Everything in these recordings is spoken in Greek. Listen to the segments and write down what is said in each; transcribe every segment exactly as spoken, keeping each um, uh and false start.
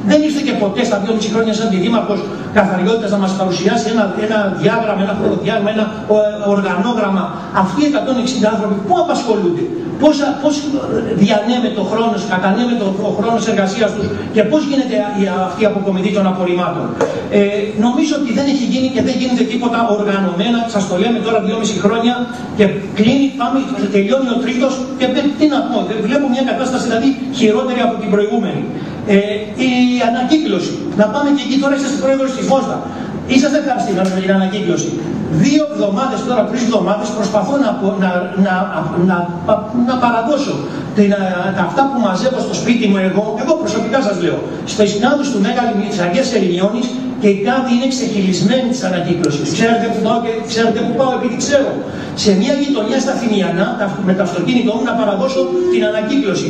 Δεν ήρθε και ποτέ στα δυόμιση χρόνια σαν τη Δήμαρχος Καθαριότητας να μας παρουσιάσει ένα, ένα διάγραμμα, ένα χρονοδιάγραμμα, ένα οργανόγραμμα. Αυτοί οι εκατόν εξήντα άνθρωποι πού απασχολούνται, πώς, πώς διανέμεται ο χρόνος, κατανέμεται ο χρόνος εργασίας τους και πώς γίνεται αυτή η αποκομιδή των απορριμμάτων. Ε, νομίζω ότι δεν έχει γίνει και δεν γίνεται τίποτα οργανωμένα. Σας το λέμε τώρα δυόμιση χρόνια και κλείνει, πάμε, τελειώνει ο τρίτος και τι να πω, βλέπω μια κατάσταση δηλαδή χειρότερη από την προηγούμενη. Ε, η ανακύκλωση. Να πάμε και εκεί τώρα, είσαστε πρόεδρος της Φώστα. Είσαστε ευχαριστημένοι με την ανακύκλωση. Δύο εβδομάδες τώρα, τρεις εβδομάδες προσπαθώ να, να, να, να, να παραδώσω την, τα, αυτά που μαζεύω στο σπίτι μου εγώ, εγώ προσωπικά σας λέω, στις συνάδους του Μέγα της Αγίας Ερηνιώνης και η κάδη είναι ξεχυλισμένη της ανακύκλωσης. Ξέρετε που πάω, και, ξέρετε που πάω επειδή ξέρω. Σε μια γειτονιά στα Θηνιανά, με το αυτοκίνητό μου να παραδώσω την ανακύκλωση.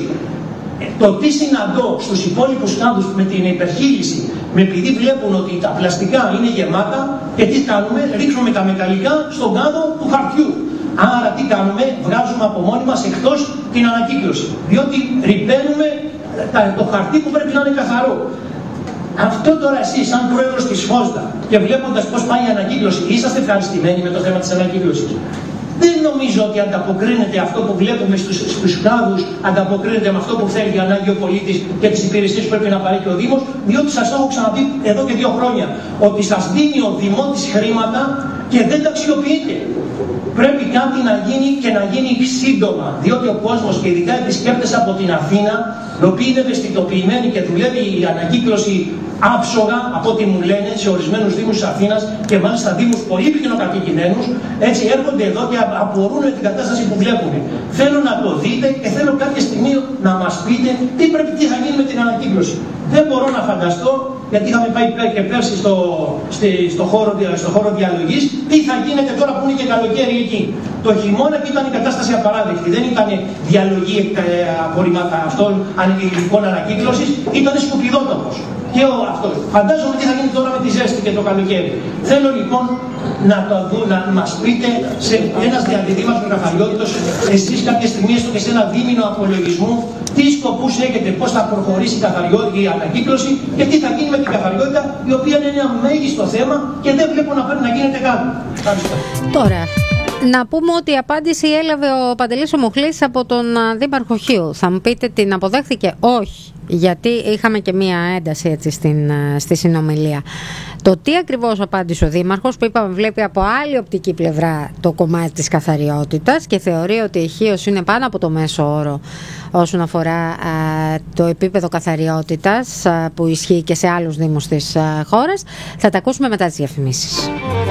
Το τι συναντώ στους υπόλοιπους κάδους με την υπερχείληση, με επειδή βλέπουν ότι τα πλαστικά είναι γεμάτα και τι κάνουμε, ρίχνουμε τα μεταλλικά στον κάδο του χαρτιού. Άρα τι κάνουμε, βγάζουμε από μόνοι μας εκτός την ανακύκλωση. Διότι ρηπαίνουμε το χαρτί που πρέπει να είναι καθαρό. Αυτό τώρα εσείς, σαν πρόεδρος της Φώστα και βλέποντας πώς πάει η ανακύκλωση, είσαστε ευχαριστημένοι με το θέμα της ανακύκλωσης? Δεν νομίζω ότι ανταποκρίνεται αυτό που βλέπουμε στους, στους κλάδους, ανταποκρίνεται με αυτό που θέλει η ανάγκη ο πολίτης και τις υπηρεσίες που πρέπει να παρέχει ο Δήμος, διότι σας έχω ξαναπεί εδώ και δύο χρόνια ότι σας δίνει ο Δημότης χρήματα και δεν τα αξιοποιείτε. Πρέπει κάτι να γίνει και να γίνει σύντομα, διότι ο κόσμος και ειδικά οι επισκέπτες από την Αθήνα, οι οποίοι είναι ευαισθητοποιημένοι και δουλεύει η ανακύκλωση άψογα από ό,τι μου λένε σε ορισμένους δήμους της Αθήνας και μάλιστα δήμους πολύ πυκνοκατοικημένους, έτσι έρχονται εδώ και απορούν την κατάσταση που βλέπουν. Θέλω να το δείτε και θέλω κάποια στιγμή να μας πείτε τι πρέπει, τι θα γίνει με την ανακύκλωση. Δεν μπορώ να φανταστώ, γιατί είχαμε πάει και πέρσι στο, στη, στο, χώρο, στο χώρο διαλογής, τι θα γίνεται τώρα που είναι και καλοκαίρι εκεί. Το χειμώνα και ήταν η κατάσταση απαράδεκτη. Δεν ήταν διαλογή ε, απορριμμάτα αυτών υλικών ανακύκλωσης, ήταν σκουπιδότοπος. Και ο, αυτό. Φαντάζομαι τι θα γίνει τώρα με τη ζέστη και το καλοκαίρι. Θέλω λοιπόν να το δω, να μας πείτε σε ένας διαδιδήμαρχος καθαριότητος, εσείς κάποια στιγμή έστω και σε ένα δίμηνο απολογισμού, τι σκοπούς έχετε, πώς θα προχωρήσει η καθαριότητα, η ανακύκλωση και τι θα γίνει με την καθαριότητα, η οποία είναι ένα μέγιστο θέμα και δεν βλέπω να πρέπει να γίνεται κάτι. Ευχαριστώ. Τώρα, να πούμε ότι η απάντηση έλαβε ο Παντελής Ομοχλής από τον Δήμαρχο Χίου. Θα μου πείτε, την αποδέχθηκε? Όχι. Γιατί είχαμε και μία ένταση έτσι στην, στη συνομιλία. Το τι ακριβώς απάντησε ο Δήμαρχος, που είπαμε βλέπει από άλλη οπτική πλευρά το κομμάτι της καθαριότητας και θεωρεί ότι η Χίος είναι πάνω από το μέσο όρο όσον αφορά α, το επίπεδο καθαριότητας α, που ισχύει και σε άλλους δήμους της α, χώρας, θα τα ακούσουμε μετά τις διαφημίσεις.